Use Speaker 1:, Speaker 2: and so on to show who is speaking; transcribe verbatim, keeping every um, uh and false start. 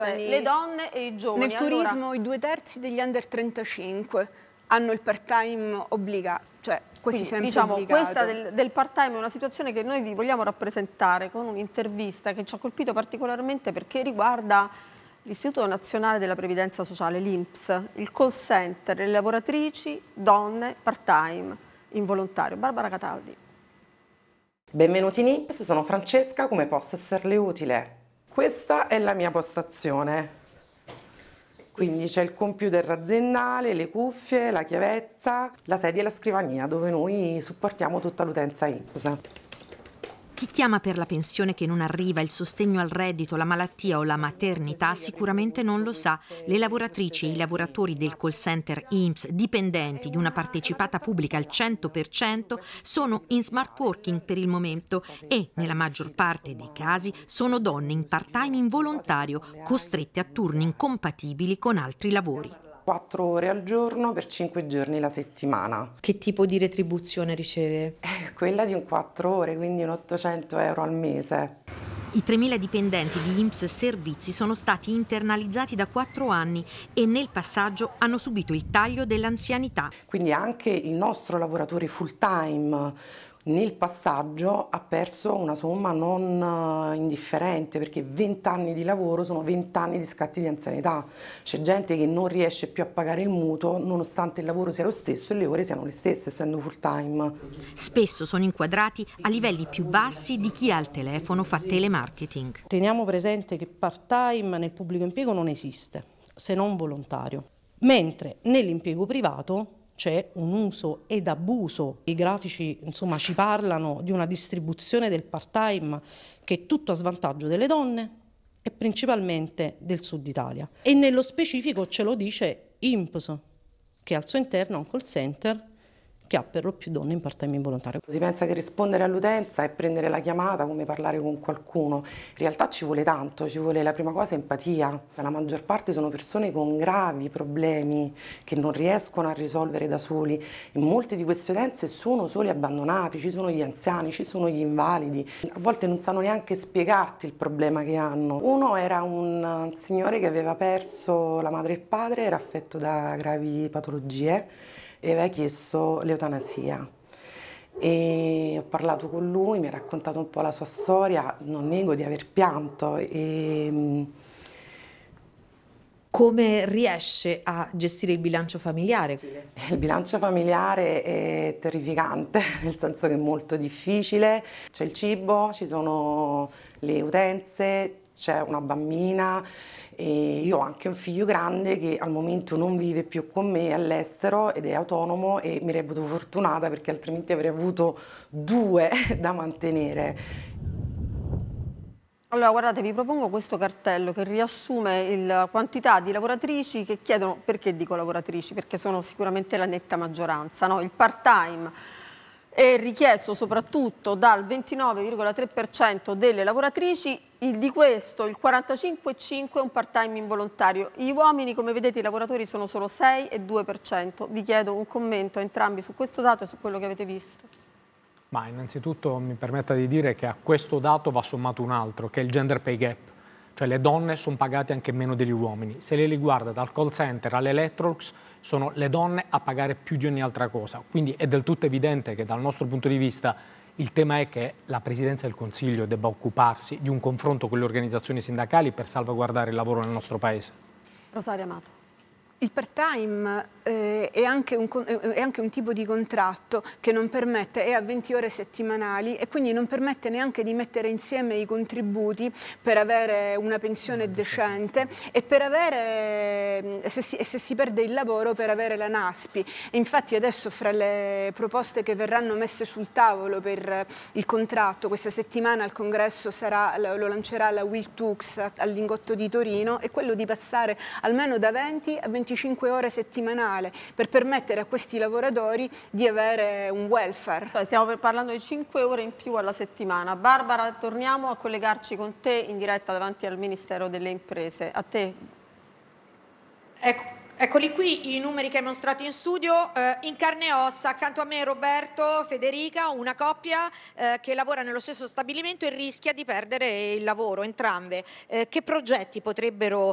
Speaker 1: Le donne e i giovani.
Speaker 2: Nel turismo
Speaker 1: allora,
Speaker 2: i due terzi degli under trentacinque hanno il part-time obbligato, cioè quasi
Speaker 1: quindi,
Speaker 2: sempre
Speaker 1: diciamo,
Speaker 2: obbligato.
Speaker 1: questa del, del part-time è una situazione che noi vi vogliamo rappresentare con un'intervista che ci ha colpito particolarmente perché riguarda l'Istituto Nazionale della Previdenza Sociale, l'I N P S, il call center, le lavoratrici, donne, part-time, involontario. Barbara Cataldi.
Speaker 3: Benvenuti in I N P S, sono Francesca, come posso esserle utile? Questa è la mia postazione, quindi c'è il computer aziendale, le cuffie, la chiavetta, la sedia e la scrivania dove noi supportiamo tutta l'utenza I N P S.
Speaker 4: Chi chiama per la pensione che non arriva, il sostegno al reddito, la malattia o la maternità sicuramente non lo sa. Le lavoratrici e i lavoratori del call center I N P S dipendenti di una partecipata pubblica al cento per cento sono in smart working per il momento e, nella maggior parte dei casi, sono donne in part-time involontario, costrette a turni incompatibili con altri lavori.
Speaker 3: quattro ore al giorno per cinque giorni la settimana.
Speaker 5: Che tipo di retribuzione riceve?
Speaker 3: Eh, quella di un quattro ore, quindi un ottocento euro al mese.
Speaker 4: I tremila dipendenti di I N P S Servizi sono stati internalizzati da quattro anni e nel passaggio hanno subito il taglio dell'anzianità.
Speaker 3: Quindi anche il nostro lavoratore full time nel passaggio ha perso una somma non indifferente, perché venti anni di lavoro sono venti anni di scatti di anzianità. C'è gente che non riesce più a pagare il mutuo nonostante il lavoro sia lo stesso e le ore siano le stesse, essendo full time.
Speaker 4: Spesso sono inquadrati a livelli più bassi di chi al telefono fa telemarketing.
Speaker 6: Teniamo presente che part-time nel pubblico impiego non esiste, se non volontario, mentre nell'impiego privato c'è un uso ed abuso. I grafici, insomma, ci parlano di una distribuzione del part-time che è tutto a svantaggio delle donne e principalmente del Sud Italia. E nello specifico ce lo dice I N P S, che al suo interno ha un call center che ha per lo più donne in part-time involontario.
Speaker 3: Si pensa che rispondere all'utenza è prendere la chiamata come parlare con qualcuno. In realtà ci vuole tanto, ci vuole la prima cosa empatia. La maggior parte sono persone con gravi problemi che non riescono a risolvere da soli e molte di queste utenze sono soli abbandonati, ci sono gli anziani, ci sono gli invalidi. A volte non sanno neanche spiegarti il problema che hanno. Uno era un signore che aveva perso la madre e il padre, era affetto da gravi patologie e aveva chiesto l'eutanasia. E ho parlato con lui, mi ha raccontato un po' la sua storia, non nego di aver pianto. E...
Speaker 5: Come riesce a gestire il bilancio familiare?
Speaker 3: Il bilancio familiare è terrificante, nel senso che è molto difficile. C'è il cibo, ci sono le utenze, c'è una bambina. E io ho anche un figlio grande che al momento non vive più con me, è all'estero ed è autonomo e mi reputo fortunata perché altrimenti avrei avuto due da mantenere.
Speaker 1: Allora, guardate, vi propongo questo cartello che riassume la quantità di lavoratrici che chiedono, perché dico lavoratrici? Perché sono sicuramente la netta maggioranza, no? Il part-time è richiesto soprattutto dal ventinove virgola tre per cento delle lavoratrici, il, di questo il quarantacinque virgola cinque per cento è un part-time involontario. Gli uomini, come vedete, i lavoratori sono solo sei virgola due per cento. Vi chiedo un commento a entrambi su questo dato e su quello che avete visto.
Speaker 7: Ma innanzitutto mi permetta di dire che a questo dato va sommato un altro, che è il gender pay gap. Cioè le donne sono pagate anche meno degli uomini. Se le riguarda dal call center all'Electrolux, sono le donne a pagare più di ogni altra cosa. Quindi è del tutto evidente che dal nostro punto di vista il tema è che la Presidenza del Consiglio debba occuparsi di un confronto con le organizzazioni sindacali per salvaguardare il lavoro nel nostro Paese.
Speaker 1: Rosaria Amato.
Speaker 2: Il part-time eh, è, anche un, è anche un tipo di contratto che non permette, è a venti ore settimanali e quindi non permette neanche di mettere insieme i contributi per avere una pensione decente e per avere, se si, se si perde il lavoro, per avere la NASPI. E infatti adesso fra le proposte che verranno messe sul tavolo per il contratto, questa settimana al Congresso sarà, lo lancerà la Wiltux al Lingotto di Torino, è quello di passare almeno da venti a venticinque ore settimanale per permettere a questi lavoratori di avere un welfare.
Speaker 1: Cioè, stiamo parlando di cinque ore in più alla settimana. Barbara, torniamo a collegarci con te in diretta davanti al Ministero delle Imprese. A te.
Speaker 8: Ecco. Eccoli qui i numeri che hai mostrato in studio, eh, in carne e ossa, accanto a me Roberto, Federica, una coppia eh, che lavora nello stesso stabilimento e rischia di perdere il lavoro, entrambe. Eh, che progetti potrebbero